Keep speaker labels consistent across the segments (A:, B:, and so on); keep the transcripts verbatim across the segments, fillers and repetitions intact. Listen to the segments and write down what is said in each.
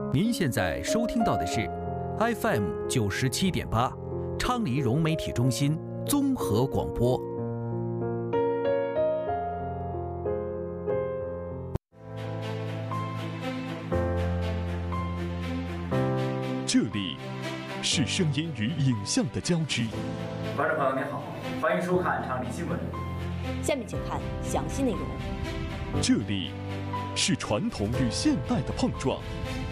A: 您现在收听到的是 F M 九十七点八，昌黎融媒体中心综合广播。
B: 这里是声音与影像的交织。
C: 观众朋友您好，欢迎收看昌黎新闻。
D: 下面请看详细内容。
B: 这里是传统与现代的碰撞。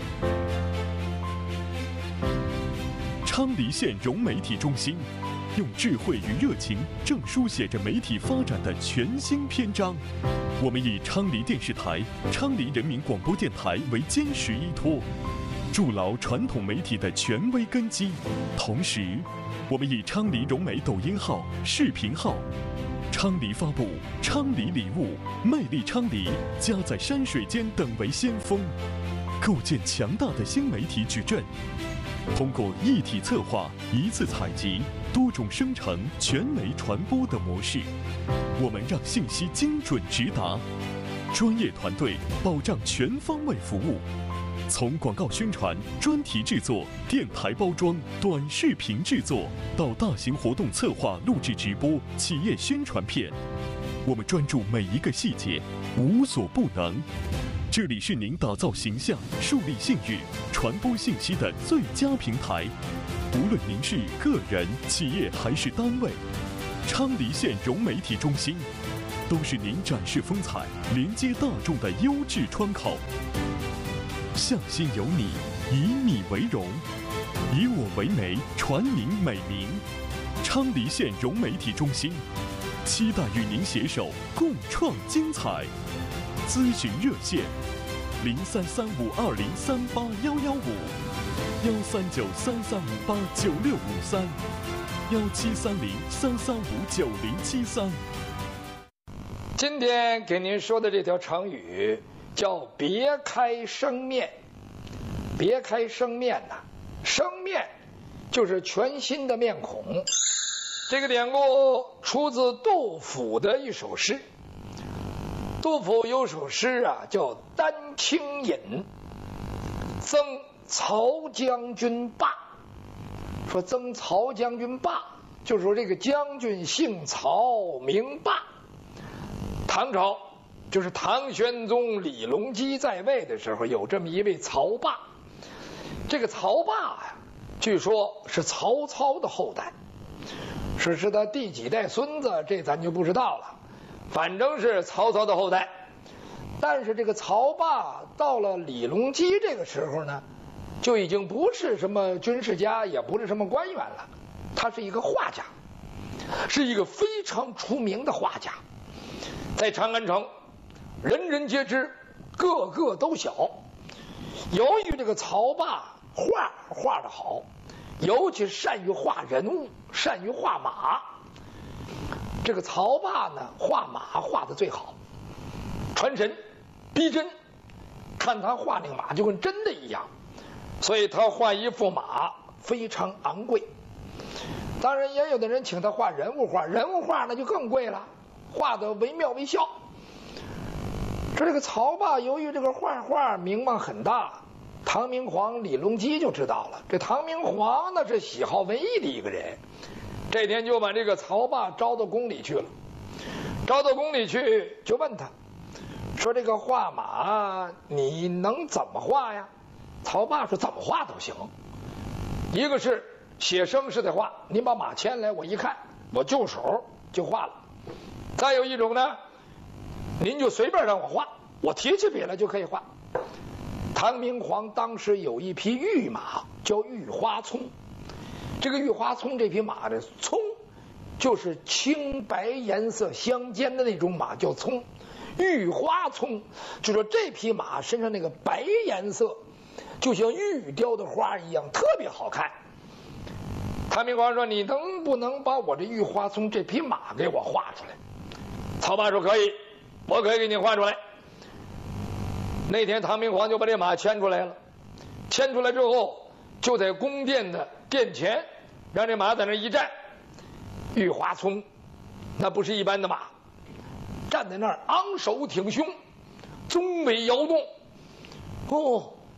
B: 昌黎县融媒体中心用智慧与热情，正书写着媒体发展的全新篇章。我们以昌黎电视台、昌黎人民广播电台为坚实依托，筑牢传统媒体的权威根基。同时，我们以昌黎融媒抖音号、视频号、昌黎发布、昌黎礼物、魅力昌黎、家在山水间等为先锋，构建强大的新媒体矩阵。通过一体策划、一次采集、多种生成、全媒传播的模式，我们让信息精准直达，专业团队保障全方位服务。从广告宣传、专题制作、电台包装、短视频制作，到大型活动策划、录制直播、企业宣传片，我们专注每一个细节，无所不能。这里是您打造形象、树立信誉、传播信息的最佳平台。无论您是个人、企业还是单位，昌黎县融媒体中心都是您展示风采、连接大众的优质窗口。向心有你，以你为荣，以我为媒，传您美名。昌黎县融媒体中心，期待与您携手共创精彩。咨询热线：零三三五二零三八幺幺五，幺三九三三五八九六五三，幺七三零三三五九零七三。
E: 今天给您说的这条成语叫“别开生面”。别开生面呐、啊，生面就是全新的面孔。这个典故出自杜甫的一首诗。杜甫有首诗啊，叫《丹青引》，赠曹将军霸。说赠曹将军霸，就说这个将军姓曹，名霸。唐朝就是唐玄宗李隆基在位的时候，有这么一位曹霸。这个曹霸呀，据说是曹操的后代，说是他第几代孙子，这咱就不知道了。反正是曹操的后代。但是这个曹霸到了李隆基这个时候呢，就已经不是什么军事家，也不是什么官员了，他是一个画家，是一个非常出名的画家。在长安城人人皆知，个个都晓。由于这个曹霸画画得好，尤其善于画人物，善于画马。这个曹霸呢，画马画得最好，传神逼真，看他画那个马就跟真的一样，所以他画一幅马非常昂贵。当然也有的人请他画人物画，人物画那就更贵了，画得惟妙惟肖。这个曹霸由于这个画画名望很大，唐明皇李隆基就知道了。这唐明皇呢是喜好文艺的一个人，这天就把这个曹霸招到宫里去了。招到宫里去就问他说：“这个画马你能怎么画呀？”曹霸说：“怎么画都行。一个是写生似的画，您把马牵来，我一看，我就手就画了。再有一种呢，您就随便让我画，我提起笔来就可以画。”唐明皇当时有一匹御马叫御花葱，这个御花葱这匹马的葱就是青白颜色相间的那种马叫葱，御花葱就说这匹马身上那个白颜色就像玉雕的花一样，特别好看。唐明皇说：“你能不能把我这御花葱这匹马给我画出来？”曹霸说：“可以，我可以给你画出来。”那天唐明皇就把这马牵出来了，牵出来之后就在宫殿的殿前让这马在那一站。御花葱那不是一般的马，站在那儿昂首挺胸，鬃尾摇动。哦，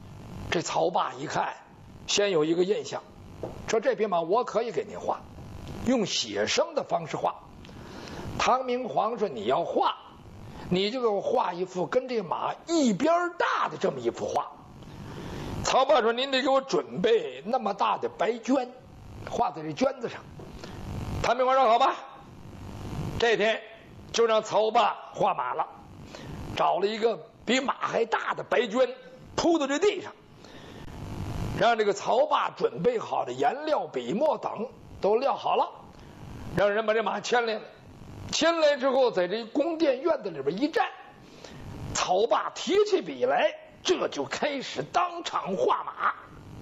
E: 这曹霸一看，先有一个印象，说这匹马我可以给您画，用写生的方式画。唐明皇说你要画，你就给我画一幅跟这马一边大的这么一幅画。曹霸说您得给我准备那么大的白绢，画在这绢子上。唐明皇说好吧，这天就让曹霸画马了，找了一个比马还大的白绢铺在这地上，让这个曹霸准备好的颜料、笔墨等都撂好了，让人把这马牵来了。牵来之后，在这宫殿院子里边一站，曹霸提起笔来，这就开始当场画马，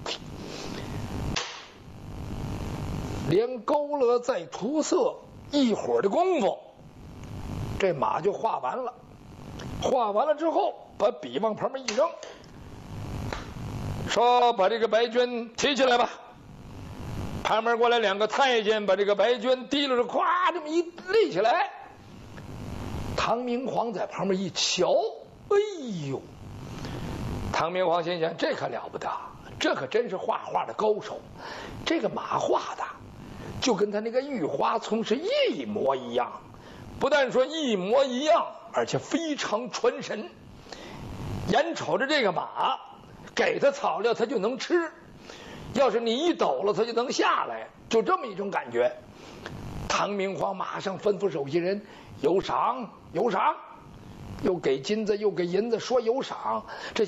E: 连勾勒再涂色，一会儿的功夫，这马就画完了。画完了之后，把笔往旁边一扔，说把这个白绢提起来吧。旁边过来两个太监，把这个白绢提溜着，咵这么一立起来。唐明皇在旁边一瞧，哎呦！唐明皇心想，这可了不得，这可真是画画的高手。这个马画的就跟他那个御花丛是一模一样，不但说一模一样，而且非常传神。眼瞅着这个马，给他草料他就能吃，要是你一抖了他就能下来，就这么一种感觉。唐明皇马上吩咐手下人有赏有赏，又给金子又给银子，说有赏。这